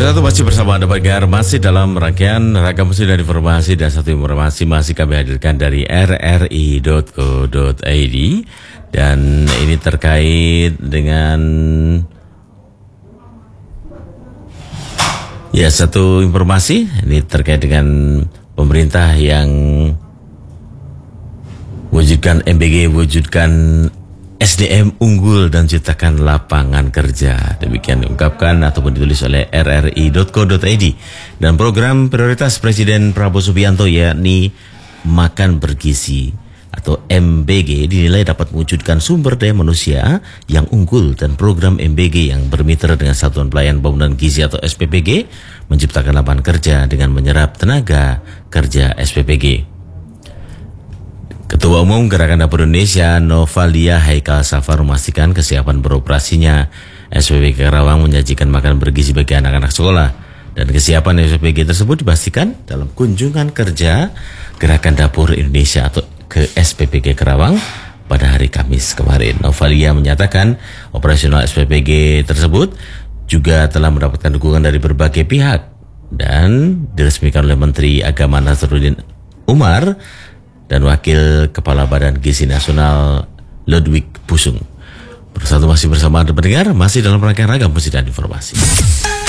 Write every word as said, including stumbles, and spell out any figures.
Bersatu masih bersama Anda pendengar, masih dalam rangkaian ragam musik dan informasi, dan satu informasi masih kami hadirkan dari r r i dot co dot i d, dan ini terkait dengan ya satu informasi ini terkait dengan pemerintah yang wujudkan M B G, wujudkan S D M unggul dan ciptakan lapangan kerja. Demikian diungkapkan ataupun ditulis oleh r r i dot co dot i d. Dan program prioritas Presiden Prabowo Subianto yakni Makan Bergizi atau M B G dinilai dapat mewujudkan sumber daya manusia yang unggul, dan program M B G yang bermitra dengan Satuan Pelayan Pembangunan Gizi atau S P P G menciptakan lapangan kerja dengan menyerap tenaga kerja S P P G. Ketua Umum Gerakan Dapur Indonesia Novalia Haikal Safar memastikan kesiapan beroperasinya S P P G Karawang menyajikan makan bergizi bagi anak-anak sekolah, dan kesiapan S P P G tersebut dipastikan dalam kunjungan kerja Gerakan Dapur Indonesia atau ke S P P G Karawang pada hari Kamis kemarin. Novalia menyatakan operasional S P P G tersebut juga telah mendapatkan dukungan dari berbagai pihak dan diresmikan oleh Menteri Agama Nazaruddin Umar dan Wakil Kepala Badan Gizi Nasional Ludwig Pusung. Bersatu masih bersama Anda pendengar, masih dalam rangkaian ragam musik dan informasi.